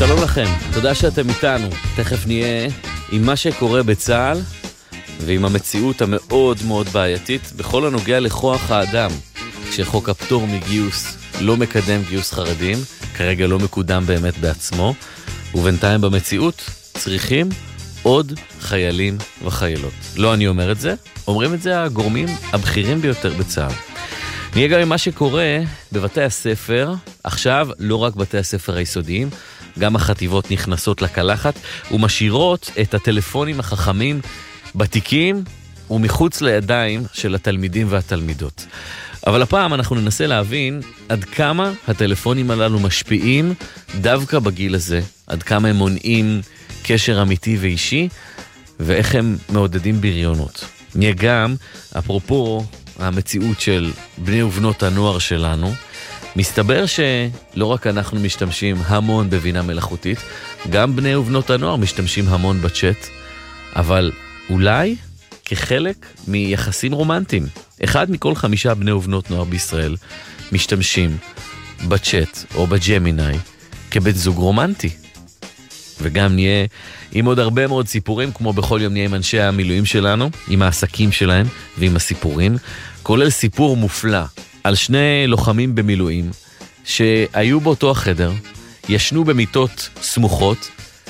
שלום לכם, תודה שאתם איתנו. תכף נהיה עם מה שקורה בצה"ל ועם המציאות המאוד מאוד בעייתית בכל הנוגע לכוח האדם, כשחוק הפטור מגיוס לא מקדם גיוס חרדים, כרגע לא מקודם באמת בעצמו, ובינתיים במציאות צריכים עוד חיילים וחיילות. לא אני אומר את זה, אומרים את זה הגורמים הבכירים ביותר בצה"ל. נהיה גם עם מה שקורה בבתי הספר, עכשיו לא רק בתי הספר היסודיים, גם החטיבות נכנסות לקלחת ומשאירות את הטלפונים החכמים בתיקים ומחוץ לידיים של התלמידים והתלמידות. אבל הפעם אנחנו ננסה להבין עד כמה הטלפונים הללו משפיעים דווקא בגיל הזה, עד כמה הם מונעים קשר אמיתי ואישי, ואיך הם מעודדים בריונות. נהיה גם, אפרופו המציאות של בני ובנות הנוער שלנו, מסתבר שלא רק אנחנו משתמשים המון בבינה מלאכותית, גם בני ובנות הנוער משתמשים המון בצ'אט, אבל אולי כחלק מיחסים רומנטיים. 1 מכל 5 בני ובנות נוער בישראל משתמשים בצ'אט או בג'מיני כבן זוג רומנטי. וגם נהיה עם עוד הרבה מאוד סיפורים, כמו בכל יום נהיה עם אנשי המילואים שלנו, עם העסקים שלהם ועם הסיפורים, כולל סיפור מופלא על 2 לוחמים במילואים שהיו באותו החדר, ישנו במיטות סמוכות,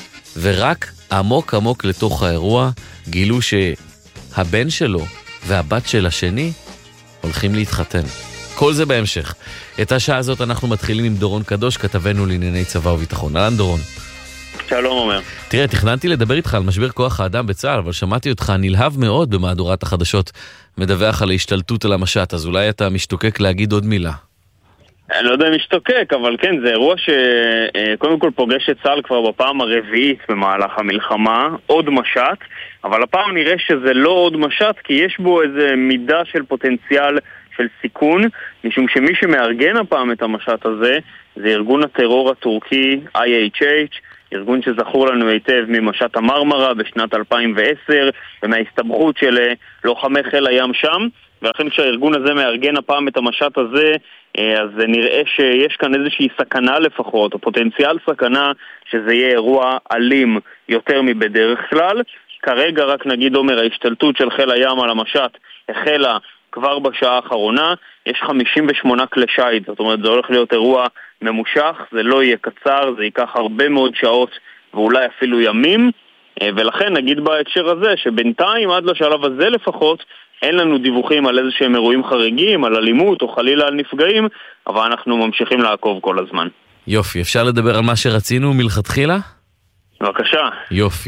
ורק עמוק עמוק לתוך האירוע גילו שהבן שלו והבת של השני הולכים להתחתן. כל זה בהמשך. את השעה הזאת אנחנו מתחילים עם דורון קדוש, כתבנו לענייני צבא וביטחון. אהלן דורון. שלום אומר. תראה, תכננתי לדבר איתך על משבר כוח האדם בצה"ל, אבל שמעתי אותך נלהב מאוד במהדורת החדשות, מדווח על ההשתלטות על המשט, אז אולי אתה משתוקק להגיד עוד מילה. אני לא יודע אם משתוקק, אבל כן, זה אירוע שקודם כל פוגש את צה"ל כבר בפעם הרביעית במהלך המלחמה, עוד משט, אבל הפעם נראה שזה לא עוד משט, כי יש בו איזה מידה של פוטנציאל של סיכון, משום שמי שמארגן הפעם את המשט הזה, זה ארגון הטרור הטורקי IHH, ארגון שזכור לנו היטב ממשט המרמרה בשנת 2010, ומההסתבכות של לוחמי חיל הים שם, ולכן כשהארגון הזה מארגן הפעם את המשט הזה, אז נראה שיש כאן איזושהי סכנה לפחות, או פוטנציאל סכנה שזה יהיה אירוע אלים יותר מבדרך כלל. כרגע רק נגיד אומר, ההשתלטות של חיל הים על המשט החלה כבר בשעה האחרונה, יש 58 כלי שיט, זאת אומרת זה הולך להיות אירוע ממושך, זה לא יהיה קצר, זה ייקח הרבה מאוד שעות ואולי אפילו ימים, ולכן נגיד בהקשר הזה שבינתיים עד לשלב הזה לפחות אין לנו דיווחים על איזה שהם אירועים חריגים, על אלימות או חלילה על נפגעים, אבל אנחנו ממשיכים לעקוב כל הזמן. יופי, אפשר לדבר על מה שרצינו מלכתחילה? בבקשה. יופי.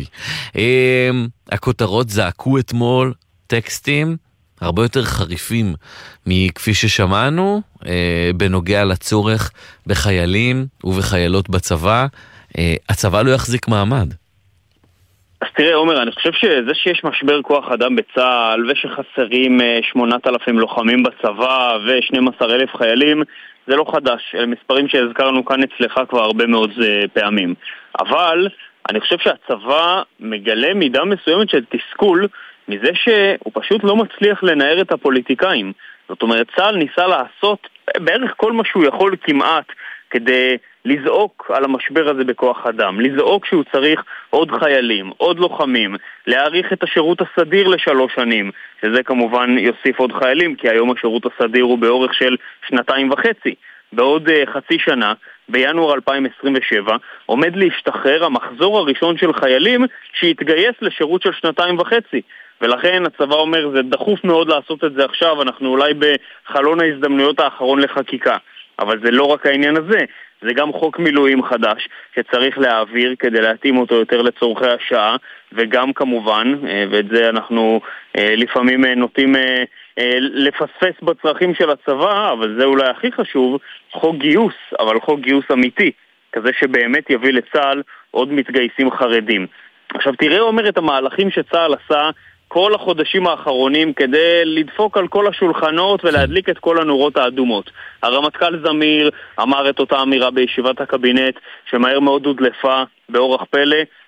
הכותרות זעקו אתמול טקסטים הרבה יותר חריפים מכפי ששמענו בנוגע לצורך בחיילים ובחיילות בצבא. הצבא לא יחזיק מעמד. אז תראה עומר, אני חושב שזה שיש משבר כוח אדם בצה"ל ושחסרים 8,000 לוחמים בצבא ו12,000 חיילים, זה לא חדש. אלה מספרים שהזכרנו כאן אצלך כבר הרבה מאוד פעמים. אבל אני חושב שהצבא מגלה מידה מסוימת של תסכול מזה שהוא פשוט לא מצליח לנער את הפוליטיקאים. זאת אומרת, צה"ל ניסה לעשות בערך כל מה שהוא יכול כמעט כדי לזעוק על המשבר הזה בכוח אדם, לזעוק שהוא צריך עוד חיילים, עוד לוחמים, להאריך את השירות הסדיר ל3 שנים, שזה כמובן יוסיף עוד חיילים, כי היום השירות הסדיר הוא באורך של 2.5. בעוד חצי שנה, בינואר 2027, עומד להשתחרר המחזור הראשון של חיילים שיתגייס לשירות של 2.5. ולכן הצבא אומר, זה דחוף מאוד לעשות את זה עכשיו, אנחנו אולי בחלון ההזדמנויות האחרון לחקיקה. אבל זה לא רק העניין הזה, זה גם חוק מילואים חדש שצריך להעביר כדי להתאים אותו יותר לצורכי השעה, וגם כמובן, ואת זה אנחנו לפעמים נוטים לפספס בצרכים של הצבא, אבל זה אולי הכי חשוב, חוק גיוס, אבל חוק גיוס אמיתי, כזה שבאמת יביא לצה"ל עוד מתגייסים חרדים. עכשיו תראה אומר את המהלכים שצה"ל עשה כל החודשים האחרונים כדי לדפוק על כל השולחנות ולהדליק את כל הנורות האדומות. הרמטכ"ל זמיר אמר את אותה אמירה בישיבת הקבינט שמהר מאוד הודלפה באורח פלא,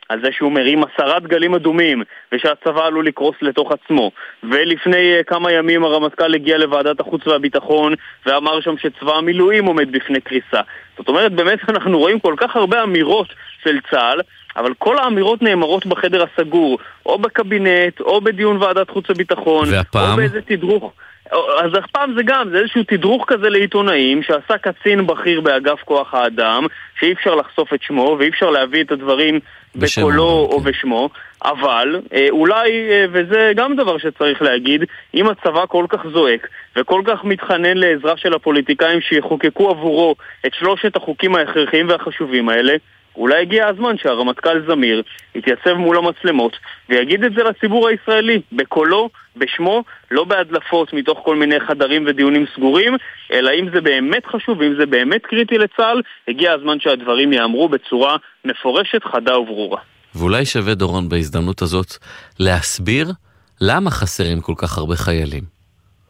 על זה שהוא מרים 10 דגלים אדומים ושהצבא עלול לקרוס לתוך עצמו. ולפני כמה ימים הרמטכ"ל הגיע לוועדת החוץ והביטחון ואמר שם שצבא המילואים עומד בפני קריסה. זאת אומרת, באמת אנחנו רואים כל כך הרבה אמירות של צה"ל, אבל כל האמירות נאמרות בחדר הסגור, או בקבינט, או בדיון ועדת חוץ וביטחון, והפעם? או באיזה תדרוך. אז הפעם זה איזשהו תדרוך כזה לעיתונאים שעשה קצין בכיר באגף כוח האדם, שאי אפשר לחשוף את שמו ואי אפשר להביא את הדברים בקולו או בשמו, אבל אולי, וזה גם דבר שצריך להגיד, אם הצבא כל כך זועק וכל כך מתחנן לעזרה של הפוליטיקאים שיחוקקו עבורו את 3 החוקים ההכרחיים והחשובים האלה, אולי הגיע הזמן שהרמטכ"ל זמיר יתייצב מול המצלמות ויגיד את זה לציבור הישראלי, בקולו, בשמו, לא בהדלפות מתוך כל מיני חדרים ודיונים סגורים, אלא אם זה באמת חשוב, אם זה באמת קריטי לצה"ל, הגיע הזמן שהדברים יאמרו בצורה מפורשת, חדה וברורה. ואולי שווה דורון בהזדמנות הזאת להסביר למה חסרים כל כך הרבה חיילים.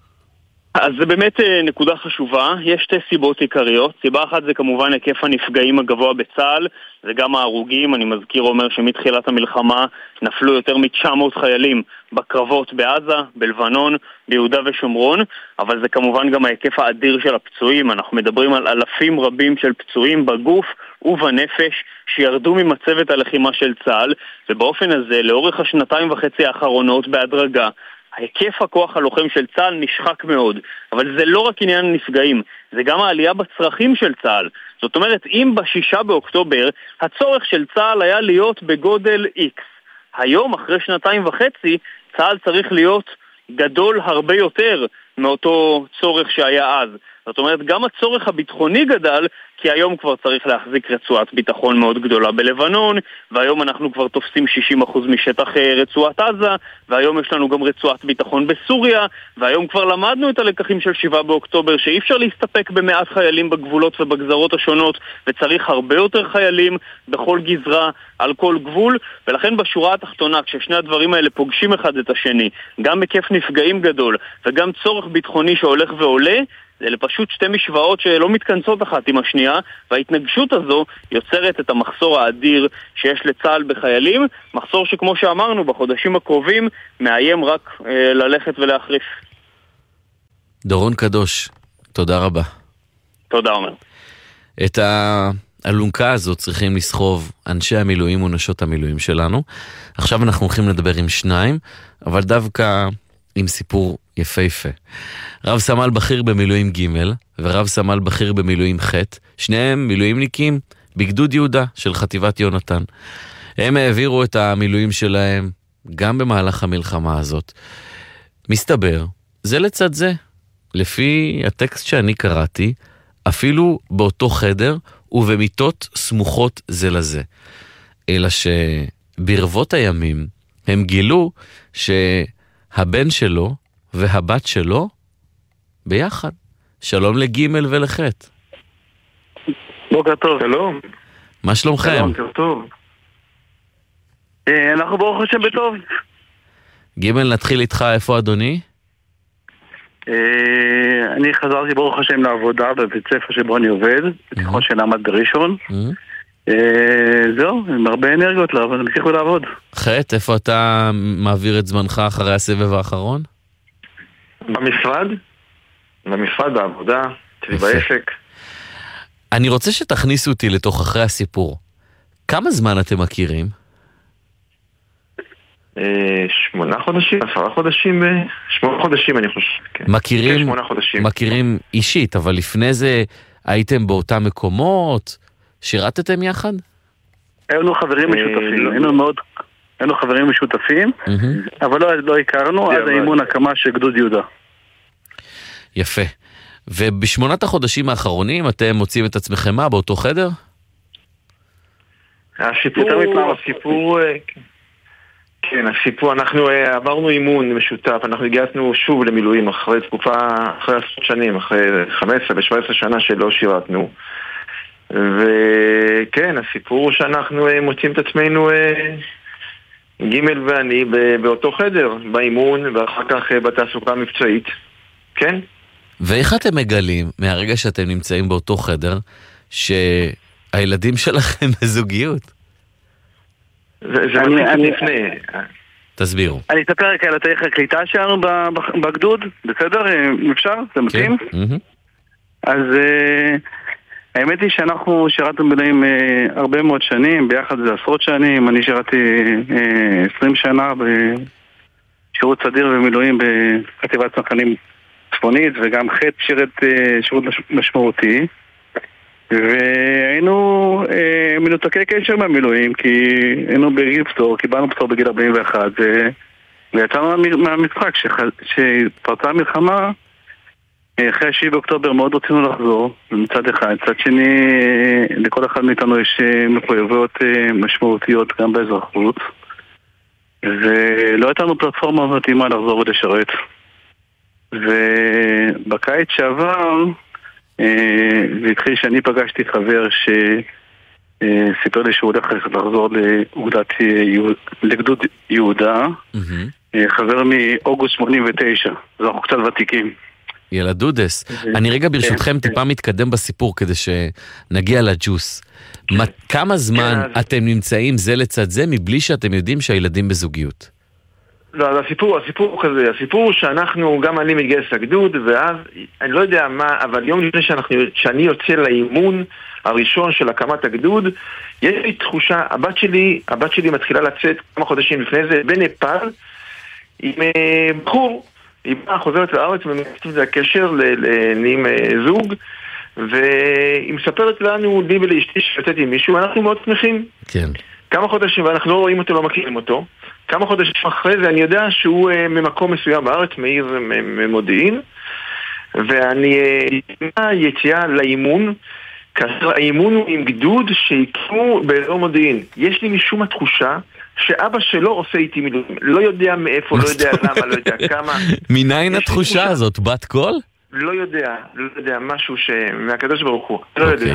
אז זה באמת נקודה חשובה. יש 2 סיבות עיקריות. סיבה אחת זה כמובן היקף הנפגעים הגבוה בצה"ל, זה גם ההרוגים. אני מזכיר אומר שמתחילת המלחמה נפלו יותר מ-900 חיילים בקרבות בעזה, בלבנון, ביהודה ושומרון, אבל זה כמובן גם ההיקף האדיר של הפצועים. אנחנו מדברים על אלפים רבים של פצועים בגוף ובנפש שירדו ממצבת הלחימה של צה"ל, ובאופן הזה לאורך 2.5 האחרונות בהדרגה היקף הכוח הלוחם של צה"ל נשחק מאוד. אבל זה לא רק עניין הנפגעים, זה גם העלייה בצרכים של צה"ל. זאת אומרת, אם ב6 באוקטובר הצורך של צה"ל היה להיות בגודל X, היום אחרי 2.5 צה"ל צריך להיות גדול הרבה יותר מאותו צורך שהיה אז. זאת אומרת, גם הצורך הביטחוני גדל, כי היום כבר צריך להחזיק רצועת ביטחון מאוד גדולה בלבנון, והיום אנחנו כבר תופסים 60% משטח רצועת עזה, והיום יש לנו גם רצועת ביטחון בסוריה, והיום כבר למדנו את הלקחים של 7 באוקטובר, שאי אפשר להסתפק במעט חיילים בגבולות ובגזרות השונות, וצריך הרבה יותר חיילים בכל גזרה, על כל גבול, ולכן בשורה התחתונה, כששני הדברים האלה פוגשים אחד את השני, גם היקף נפגעים גדול, וגם צורך ביטחוני שהולך ועולה, אלה פשוט 2 משוואות שלא מתכנסות אחת עם השנייה, וההתנגשות הזו יוצרת את המחסור האדיר שיש לצה"ל בחיילים, מחסור שכמו שאמרנו בחודשים הקרובים מאיים רק ללכת ולהחריף. דורון קדוש, תודה רבה. תודה עומר. את האלונקה הזאת צריכים לסחוב אנשי המילואים ונשות המילואים שלנו. עכשיו אנחנו הולכים לדבר עם 2, אבל דווקא עם סיפור יפהפה. רב סמל בכיר במילואים ג' ורב סמל בכיר במילואים ח', שניהם מילואימניקים בגדוד יהודה של חטיבת יונתן. הם העבירו את המילואים שלהם גם במהלך המלחמה הזאת. מסתבר, זה לצד זה. לפי הטקסט שאני קראתי, אפילו באותו חדר ובמיטות סמוכות זה לזה. אלא שברבות הימים הם גילו שהבן שלו והבת שלו ביחד. שלום לג' ולח'. בוקר טוב. שלום. מה שלומכם? בוקר טוב. אנחנו ברוך השם בטוב. ג' נתחיל איתך, איפה אדוני? אני חזרתי ברוך השם לעבודה בבית ספר שבו אני עובד, בתיכון שנעמד בראשון. זהו, עם הרבה אנרגיות לעבוד, נמשיכו לעבוד. ח', איפה אתה מעביר את זמנך אחרי הסבב האחרון? במשרד בעבודה, בעסק. אני רוצה שתכניסו אותי לתוך אחרי הסיפור. כמה זמן אתם מכירים? 8 חודשים, 10 חודשים, 8 חודשים אני חושב. מכירים אישית, אבל לפני זה הייתם באותם מקומות? שירתתם יחד? היינו חברים משותפים, היינו חברים משותפים, אבל לא הכרנו עד האימון הקמה של גדוד יהודה. יפה. וב8 החודשים האחרונים אתם מוצאים את עצמכם מה? באותו חדר? הסיפור, אנחנו עברנו אימון משותף, אנחנו הגענו שוב למילואים אחרי תקופה, אחרי 10 שנים, אחרי 15 ו-17 שנה שלא שירתנו. וכן, הסיפור הוא שאנחנו מוצאים את עצמנו ג' ואני באותו חדר, באימון ואחר כך בתעסוקה המבצעית. כן? ואיך אתם מגלים מהרגע שאתם נמצאים באותו חדר שהילדים שלכם בזוגיות? זה מתחיל לפני. תסבירו. אני אספר רק על התהליך הקליטה שלנו בגדוד, בסדר? אם אפשר? זה מתאים? אז האמת היא שאנחנו שירתנו מילואים הרבה מאוד שנים, ביחד זה עשרות שנים. אני שירתי 20 שנה בשירות סדיר ומילואים בחטיבת צנחנים צפונית, וגם חט שירת שירות משמעותי, והיינו מנותקי קשר מהמילואים, כי היינו בגיל פטור, קיבלנו פטור בגיל 41, ויצאנו מהמשחק. שפרצה המלחמה אחרי 7 באוקטובר מאוד רצינו לחזור, מצד אחד. מצד שני, לכל אחד מאיתנו יש מחויבויות משמעותיות גם באזרחות, ולא הייתה לנו פלטפורמה מתאימה לחזור ולשרת. ובקיץ שעבר זה התחיל שאני פגשתי חבר שסיפר לי שהוא הולך לחזור לגדוד יהודה, חבר מאוגוסט 89, אז אנחנו קצת ותיקים. יאללה דודס, אני רגע ברשותכם טיפה מתקדם בסיפור כדי שנגיע לג'וס. כמה זמן אתם נמצאים זה לצד זה מבלי שאתם יודעים שהילדים בזוגיות? לא, הסיפור כזה, הסיפור שאנחנו, גם אני מתגייס לגדוד, ואז, אני לא יודע מה, אבל יום לפני שאני יוצא לאימון הראשון של הקמת הגדוד, יש לי תחושה, הבת שלי מתחילה לצאת כמה חודשים לפני זה, בנפאל, עם בחור, היא באה חוזרת לארץ ומקצת זה הקשר עם זוג, והיא מספרת לנו, לי ולאשתי שיוצאת עם מישהו, ואנחנו מאוד שמחים. כן. כמה חודשים, ואנחנו לא רואים אותו, לא מכירים אותו. כמה חודשים אחרי זה, אני יודע שהוא ממקום מסוים בארץ, מעיר מודיעין, ואני יציאה לאימון, כאשר האימון הוא עם גדוד שהקימו באזור מודיעין. יש לי משום התחושה שאבא שלו עושה איתי מילואים. לא יודע מאיפה, לא יודע למה, לא יודע כמה. מניין התחושה הזאת? בת קול? לא יודע, משהו מהקדוש ברוך הוא. לא יודע.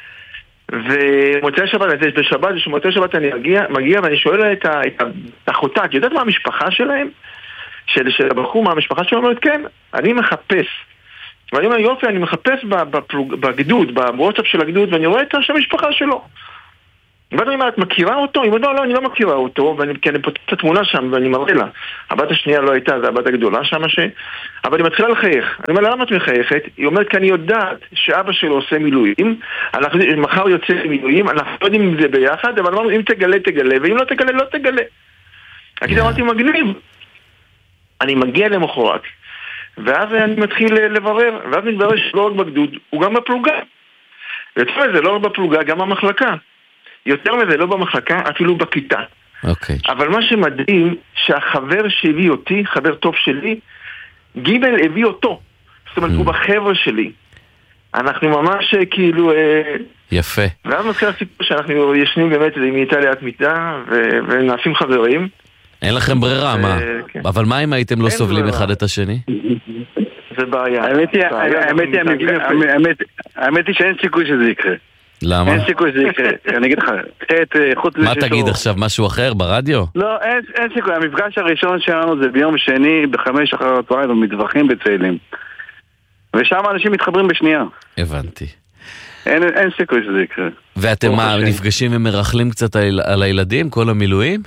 ומוצאי שבת אני מגיע ואני שואל את אחותה, את יודעת מה המשפחה שלהם? של הבחור, מה המשפחה שלהם? אומרת, כן, אני מחפש. ואני אומר, יופי, אני מחפש בגדוד, בוואטסאפ של הגדוד, ואני רואה את המשפחה שלו. ואני אומר, את מכירה אותו? היא אומרת, לא, אני לא מכירה אותו, כי אני פותח את התמונה שם ואני מראה לה. הבת השנייה לא הייתה, זה הבת הגדולה שם אבל היא מתחילה לחייך. אני אומר, למה את מחייכת? היא אומרת, כי אני יודעת שאבא שלו עושה מילואים, מחר יוצא מילואים, אנחנו לא יודעים אם זה ביחד, אבל אמרנו, אם תגלה, תגלה, ואם לא תגלה, לא תגלה. כי אמרתי, מגניב. אני מגיע למחרת, ואז אני מתחיל לברר, ואז מתברר שלא רק בגדוד, הוא גם בפלוגה. ויותר מזה, לא רק בפלוגה, גם במחלקה. יותר מזה, לא במחלקה, אפילו בכיתה. אוקיי. אבל מה שמדהים, שהחבר שהביא אותי, חבר טוב שלי, גיבל הביא אותו. זאת אומרת, הוא בחבר שלי. אנחנו ממש כאילו... יפה. ואז מתחיל הסיפור שאנחנו ישנים באמת מיטה ליד מיטה, ונעשים חברים. אין לכם ברירה, מה? אבל מה אם הייתם לא סובלים אחד את השני? זה בעיה. האמת היא שאין סיכוי שזה יקרה. למה? אין סיכוי שזה יקרה. אני אגיד לך, מה תגיד עכשיו, משהו אחר ברדיו? לא, אין סיכוי. המפגש הראשון שלנו זה ביום שני ב5 אחר הצהריים במטווחים בצאלים. ושם אנשים מתחברים בשנייה. הבנתי. אין סיכוי שזה יקרה. ואתם מה, נפגשים ומרחלים קצת על הילדים, כל המילואים?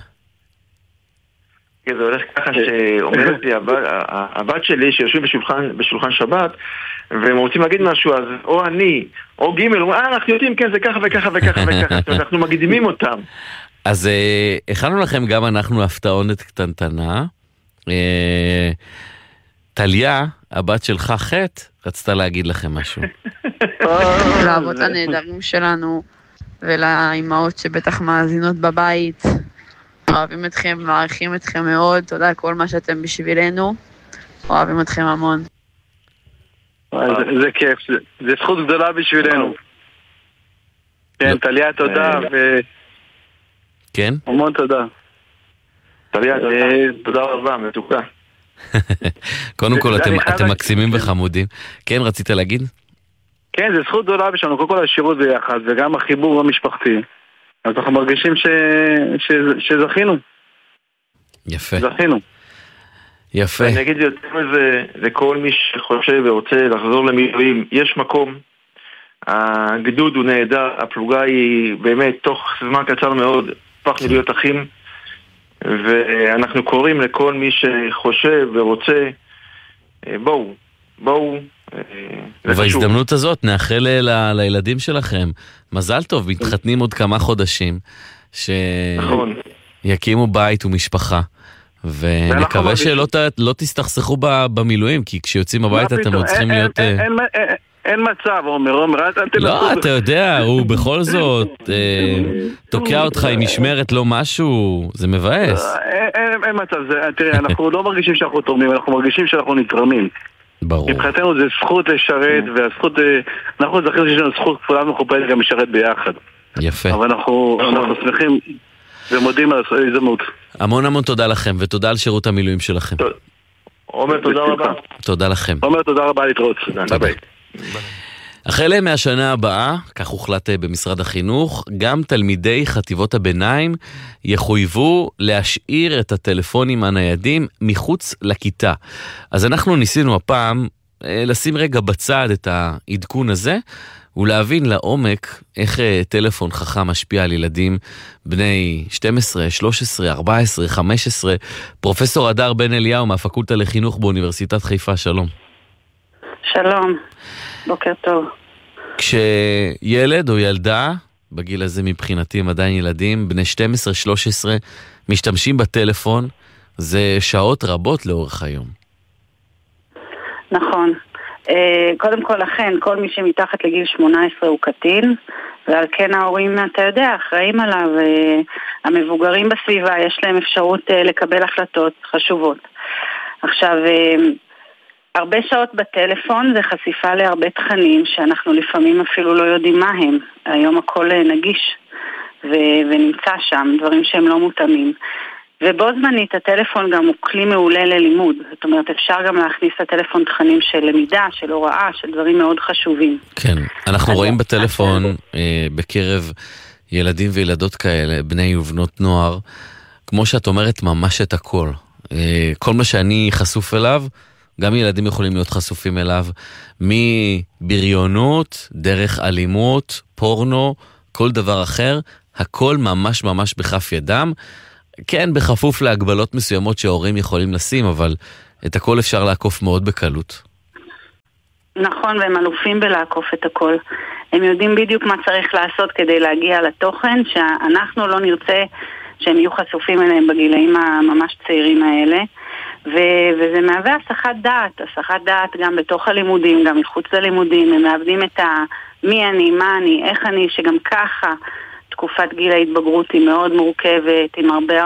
זה הולך ככה שאומרת לי הבת שלי שיושבים בשולחן שבת והם רוצים להגיד משהו, אז או אני או ג' אנחנו יודעים, כן, זה ככה וככה וככה וככה. אנחנו מקדימים אותם. אז הכנו לכם גם אנחנו הפתעונת קטנטנה. טליה, הבת שלך חט, רצתה להגיד לכם משהו. לאבות הנהדרים שלנו ולאימהות שבטח מאזינות בבית, אוהבים אתכם, מעריכים אתכם מאוד, תודה על כל מה שאתם בשבילנו, אוהבים אתכם המון. זה כיף, זה זכות גדולה בשבילנו. כן, טליה, תודה. כן? המון תודה. טליה, תודה רבה, מתוקה. קודם כל, אתם מקסימים וחמודים. כן, רצית להגיד? כן, זה זכות גדולה בשבילנו, קודם כל השירות ביחד, וגם החיבור המשפחתי. אז אנחנו מרגישים שזכינו. יפה. זכינו. יפה. אני אגיד יותר מזה, לכל מי שחושב ורוצה לחזור למילואים, יש מקום. הגדוד הוא נהדר, הפלוגה היא באמת תוך זמן קצר מאוד הפכנו להיות אחים, ואנחנו קוראים לכל מי שחושב ורוצה, בואו. ובהזדמנות הזאת נאחל לילדים שלכם מזל טוב, מתחתנים עוד כמה חודשים, שיקימו בית ומשפחה, ונקווה שלא תסתכסכו במילואים, כי כשיוצאים הבית אתם לא צריכים להיות... אין מצב, עומר, לא, אתה יודע, הוא בכל זאת תוקע אותך עם משמרת לא משהו, זה מבאס. אין מצב, תראה, אנחנו לא מרגישים שאנחנו תורמים, אנחנו מרגישים שאנחנו נתרמים. ברור. מבחינתנו זה זכות לשרת, והזכות, אנחנו זכינו שיש לנו זכות כפולה ומכופלת גם לשרת ביחד. יפה. אבל אנחנו שמחים ומודים על ההזדמנות. המון תודה לכם, ותודה על שירות המילואים שלכם. עומר, תודה רבה. תודה לכם. עומר, תודה רבה, להתראות. ביי. החל מהשנה הבאה, כך הוחלט במשרד החינוך, גם תלמידי חטיבות הביניים יחויבו להשאיר את הטלפונים הניידים מחוץ לכיתה. אז אנחנו ניסינו הפעם לשים רגע בצד את העדכון הזה, ולהבין לעומק איך טלפון חכם משפיע על ילדים בני 12, 13, 14, 15. פרופסור הדר בן אליהו מהפקולטה לחינוך באוניברסיטת חיפה, שלום. שלום, בוקר טוב. כשילד או ילדה, בגיל הזה מבחינתי הם עדיין ילדים, בני 12-13, משתמשים בטלפון, זה שעות רבות לאורך היום. נכון. קודם כל לכן, כל מי שמתחת לגיל 18 הוא קטין, ועל כן ההורים, אתה יודע, אחראים עליו, המבוגרים בסביבה, יש להם אפשרות לקבל החלטות חשובות. עכשיו, הרבה שעות בטלפון זה חשיפה להרבה תכנים שאנחנו לפעמים אפילו לא יודעים מה הם. היום הכל נגיש ונמצא שם, דברים שהם לא מותאמים. ובו זמנית הטלפון גם הוא כלי מעולה ללימוד. זאת אומרת, אפשר גם להכניס לטלפון תכנים של למידה, של הוראה, של דברים מאוד חשובים. כן, אנחנו רואים בטלפון בקרב ילדים וילדות כאלה, בני ובנות נוער, כמו שאת אומרת, ממש את הכל. כל מה שאני חשוף אליו, גם ילדים יכולים להיות חשופים אליו, מבריונות, דרך אלימות, פורנו, כל דבר אחר, הכל ממש ממש בכף ידם. כן, בכפוף להגבלות מסוימות שההורים יכולים לשים, אבל את הכל אפשר לעקוף מאוד בקלות. נכון, והם אלופים בלעקוף את הכל. הם יודעים בדיוק מה צריך לעשות כדי להגיע לתוכן, שאנחנו לא נרצה שהם יהיו חשופים אליהם בגילאים הממש צעירים האלה. וזה מהווה הסחת דעת גם בתוך הלימודים, גם מחוץ ללימודים. הם מאבדים את מי אני, מה אני, איך אני, שגם ככה תקופת גיל ההתבגרות היא מאוד מורכבת, עם הרבה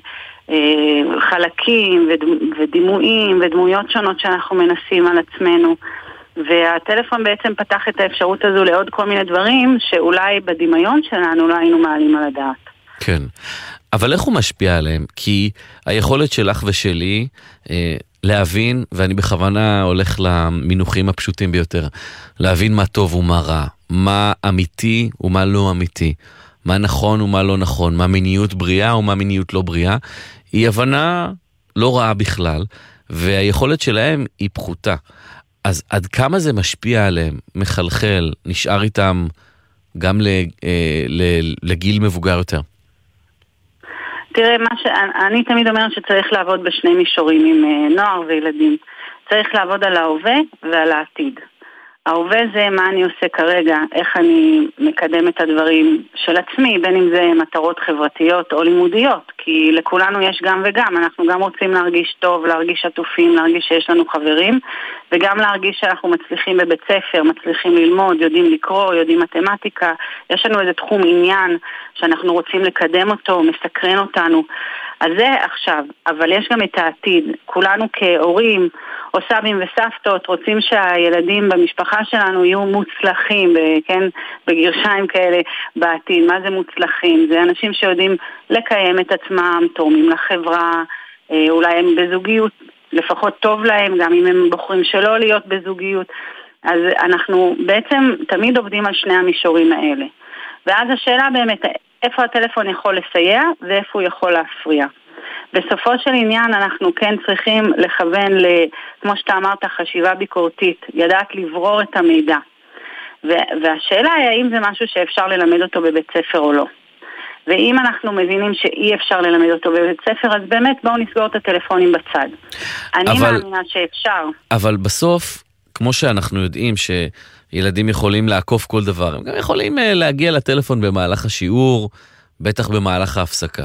חלקים ודימויים ודמויות שונות שאנחנו מנסים על עצמנו. והטלפון בעצם פתח את האפשרות הזו לעוד כל מיני דברים שאולי בדמיון שלנו לא היינו מעלים על הדעת. כן. אבל איך הוא משפיע עליהם? כי היכולת שלך ושלי להבין, ואני בכוונה הולך למינוחים הפשוטים ביותר, להבין מה טוב ומה רע, מה אמיתי ומה לא אמיתי, מה נכון ומה לא נכון, מה מיניות בריאה ומה מיניות לא בריאה, היא הבנה לא רעה בכלל, והיכולת שלהם היא פחותה. אז עד כמה זה משפיע עליהם, מחלחל, נשאר איתם גם לגיל מבוגר יותר? תראה, אני תמיד אומרת שצריך לעבוד בשני מישורים עם נוער וילדים. צריך לעבוד על ההווה ועל העתיד. ההווה זה מה אני עושה כרגע, איך אני מקדם את הדברים של עצמי, בין אם זה מטרות חברתיות או לימודיות, כי לכולנו יש גם וגם, אנחנו גם רוצים להרגיש טוב, להרגיש עטופים, להרגיש שיש לנו חברים, וגם להרגיש שאנחנו מצליחים בבית ספר, מצליחים ללמוד, יודעים לקרוא, יודעים מתמטיקה, יש לנו איזה תחום עניין שאנחנו רוצים לקדם אותו, מסקרן אותנו, אז זה עכשיו, אבל יש גם את העתיד, כולנו כהורים או סבים וסבתות רוצים שהילדים במשפחה שלנו יהיו מוצלחים, כן, בגרשיים כאלה בעתיד. מה זה מוצלחים? זה אנשים שיודעים לקיים את עצמם, תורמים לחברה, אולי הם בזוגיות, לפחות טוב להם, גם אם הם בוחרים שלא להיות בזוגיות. אז אנחנו בעצם תמיד עובדים על שני המישורים האלה. ואז השאלה באמת, איפה הטלפון יכול לסייע ואיפה הוא יכול להפריע. בסופו של עניין אנחנו כן צריכים לכוון כמו שאתה אמרת, חשיבה ביקורתית, ידעת לברור את המידע. והשאלה היא האם זה משהו שאפשר ללמד אותו בבית ספר או לא. ואם אנחנו מבינים שאי אפשר ללמד אותו בבית ספר, אז באמת בואו נסגור את הטלפונים בצד. אני מאמינה שאפשר. אבל בסוף, כמו שאנחנו יודעים שילדים יכולים לעקוף כל דבר, הם גם יכולים להגיע לטלפון במהלך השיעור, בטח במהלך ההפסקה.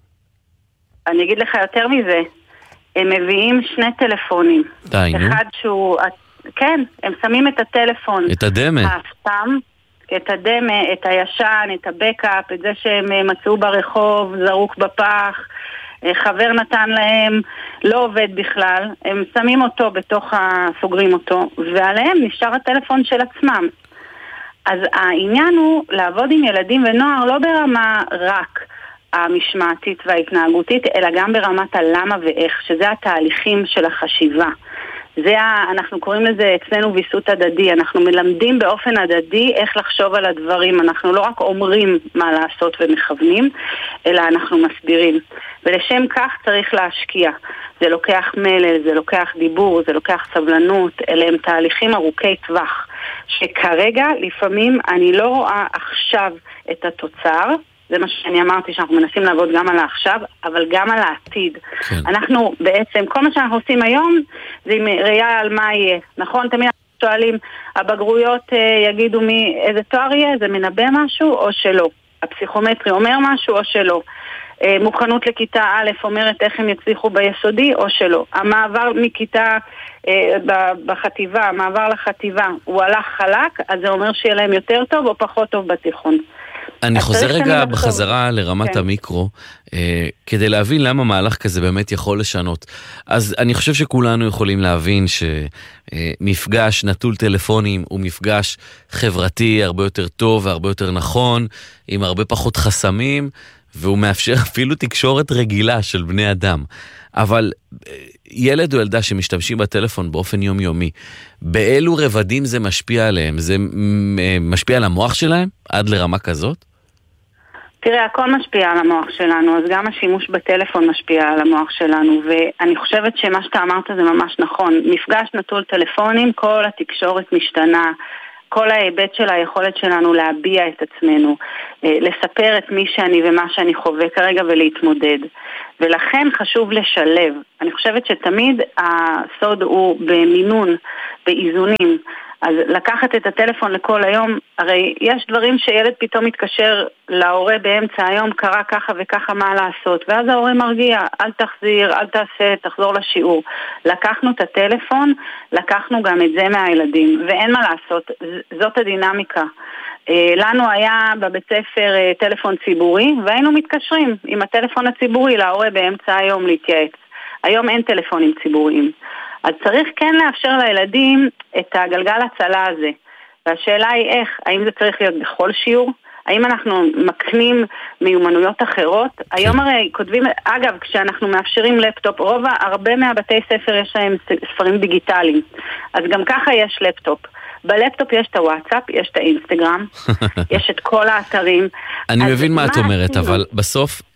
אני אגיד לך יותר מזה, הם מביאים 2 טלפונים. די, נו. אחד שהוא, כן, הם שמים את הטלפון. את הדמה. האפתם, את הדמה, את הישן, את הבקאפ, את זה שהם מצאו ברחוב, זרוק בפח, חבר נתן להם, לא עובד בכלל, הם שמים אותו בתוך סוגרים אותו, ועליהם נשאר הטלפון של עצמם. אז העניין הוא לעבוד עם ילדים ונוער לא ברמה רק המשמעתית וההתנהגותית, אלא גם ברמת הלמה ואיך, שזה התהליכים של החשיבה. אנחנו קוראים לזה אצלנו ויסות הדדי, אנחנו מלמדים באופן הדדי איך לחשוב על הדברים, אנחנו לא רק אומרים מה לעשות ומכוונים, אלא אנחנו מסבירים. ולשם כך צריך להשקיע. זה לוקח מלל, זה לוקח דיבור, זה לוקח סבלנות, אלה הם תהליכים ארוכי טווח, שכרגע לפעמים אני לא רואה עכשיו את התוצר, זה מה שאני אמרתי, שאנחנו מנסים לעבוד גם על העכשיו, אבל גם על העתיד. כן. אנחנו בעצם, כל מה שאנחנו עושים היום, זה עם ראייה על מה יהיה. נכון? תמיד אנחנו שואלים, הבגרויות יגידו איזה תואר יהיה, זה מנבא משהו או שלא. הפסיכומטרי אומר משהו או שלא. מוכנות לכיתה א' אומרת איך הם יצליחו ביסודי או שלא. המעבר מכיתה בחטיבה, המעבר לחטיבה, הוא הלך חלק, אז זה אומר שיהיה להם יותר טוב או פחות טוב בתיכון. אני חוזר רגע בחזרה לרמת המיקרו, כדי להבין למה מהלך כזה באמת יכול לשנות. אז אני חושב שכולנו יכולים להבין שמפגש נטול טלפונים הוא מפגש חברתי הרבה יותר טוב והרבה יותר נכון, עם הרבה פחות חסמים, והוא מאפשר אפילו תקשורת רגילה של בני אדם. אבל ילד או ילדה שמשתמשים בטלפון באופן יומיומי, באילו רבדים זה משפיע עליהם? זה משפיע על המוח שלהם עד לרמה כזאת? תראה, הכל משפיע על המוח שלנו, אז גם השימוש בטלפון משפיע על המוח שלנו, ואני חושבת שמה שאתה אמרת זה ממש נכון. מפגש נטול טלפונים, כל התקשורת משתנה, כל ההיבט של היכולת שלנו להביע את עצמנו, לספר את מי שאני ומה שאני חווה כרגע ולהתמודד. ולכן חשוב לשלב. אני חושבת שתמיד הסוד הוא במינון, באיזונים. אז לקחת את הטלפון לכל היום, הרי יש דברים שילד פתאום מתקשר להורה באמצע היום, קרה ככה וככה מה לעשות, ואז ההורה מרגיע, אל תחזיר, אל תעשה, תחזור לשיעור. לקחנו את הטלפון, לקחנו גם את זה מהילדים, ואין מה לעשות, זאת הדינמיקה. לנו היה בבית ספר טלפון ציבורי, והיינו מתקשרים עם הטלפון הציבורי להורה באמצע היום להתייעץ. היום אין טלפונים ציבוריים. אז צריך כן לאפשר לילדים את הגלגל הצלה הזה. והשאלה היא איך, האם זה צריך להיות בכל שיעור? האם אנחנו מקנים מיומנויות אחרות? היום הרי כותבים, אגב, כשאנחנו מאפשרים לפטופ, הרבה מהבתי ספר יש להם ספרים דיגיטליים. אז גם ככה יש לפטופ. בלפטופ יש את הוואטסאפ, יש את האינסטגרם, יש את כל האתרים. אני מבין מה את אומרת, אבל בסוף